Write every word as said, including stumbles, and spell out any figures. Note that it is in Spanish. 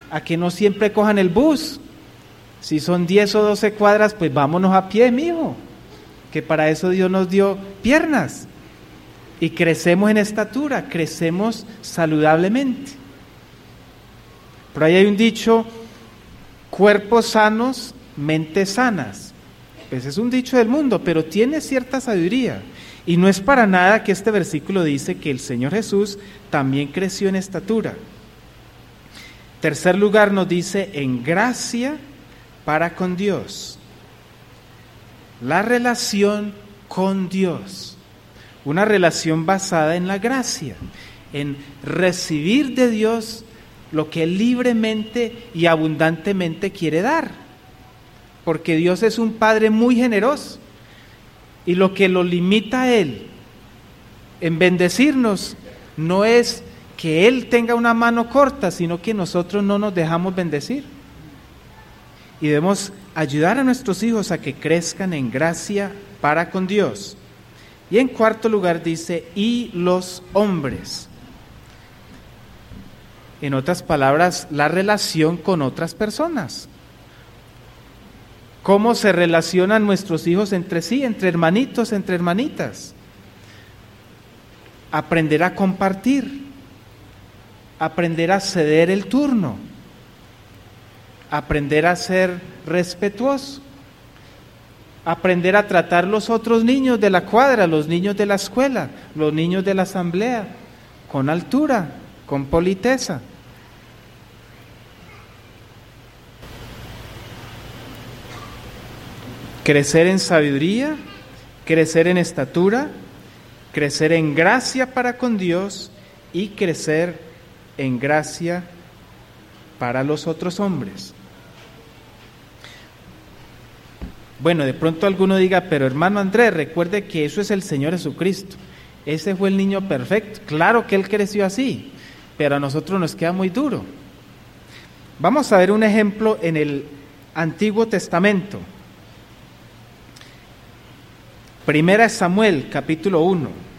a que no siempre cojan el bus. Si son diez o doce cuadras, pues vámonos a pie, mijo, que para eso Dios nos dio piernas. Y crecemos en estatura, crecemos saludablemente. Por ahí hay un dicho, cuerpos sanos, mentes sanas. Pues es un dicho del mundo, pero tiene cierta sabiduría. Y no es para nada que este versículo dice que el Señor Jesús también creció en estatura. Tercer lugar nos dice, en gracia para con Dios. La relación con Dios. Una relación basada en la gracia, en recibir de Dios lo que Él libremente y abundantemente quiere dar. Porque Dios es un Padre muy generoso. Y lo que lo limita a Él en bendecirnos no es que Él tenga una mano corta, sino que nosotros no nos dejamos bendecir. Y debemos ayudar a nuestros hijos a que crezcan en gracia para con Dios. Y en cuarto lugar dice, y los hombres. En otras palabras, la relación con otras personas. ¿Cómo se relacionan nuestros hijos entre sí, entre hermanitos, entre hermanitas? Aprender a compartir, aprender a ceder el turno, aprender a ser respetuoso, aprender a tratar los otros niños de la cuadra, los niños de la escuela, los niños de la asamblea, con altura, con politeza. Crecer en sabiduría, crecer en estatura, crecer en gracia para con Dios y crecer en gracia para los otros hombres. Bueno, de pronto alguno diga, pero hermano Andrés, recuerde que eso es el Señor Jesucristo. Ese fue el niño perfecto. Claro que Él creció así, pero a nosotros nos queda muy duro. Vamos a ver un ejemplo en el Antiguo Testamento. Primera Samuel, capítulo uno.